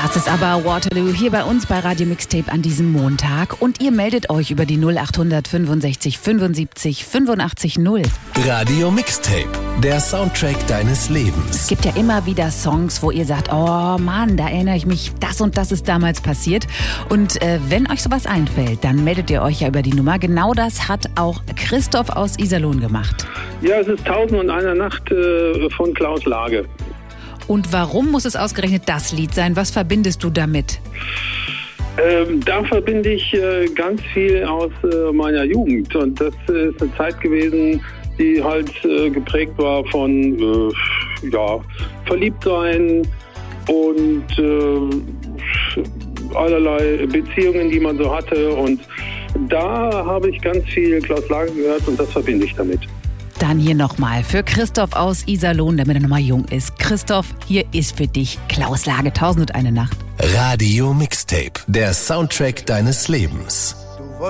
Das ist aber Waterloo hier bei uns bei Radio Mixtape an diesem Montag. Und ihr meldet euch über die 0800 65 75 85 0. Radio Mixtape, der Soundtrack deines Lebens. Es gibt ja immer wieder Songs, wo ihr sagt, oh Mann, da erinnere ich mich, das und das ist damals passiert. Und wenn euch sowas einfällt, dann meldet ihr euch ja über die Nummer. Genau das hat auch Christoph aus Iserlohn gemacht. Ja, es ist 1001 Nacht von Klaus Lage. Und warum muss es ausgerechnet das Lied sein? Was verbindest du damit? Da verbinde ich ganz viel aus meiner Jugend. Und das ist eine Zeit gewesen, die halt geprägt war von Verliebtsein und allerlei Beziehungen, die man so hatte. Und da habe ich ganz viel Klaus Lage gehört und das verbinde ich damit. Dann hier nochmal für Christoph aus Iserlohn, damit er nochmal jung ist. Christoph, hier ist für dich Klaus Lage, 1001 Nacht. Radio Mixtape, der Soundtrack deines Lebens.